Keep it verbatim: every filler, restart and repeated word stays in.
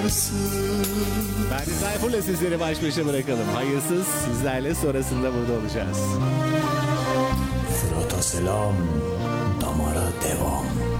Ferdi Tayfur'la sizleri baş başa bırakalım. Hayırsız sizlerle sonrasında burada olacağız. Fırat'a selam, damara devam.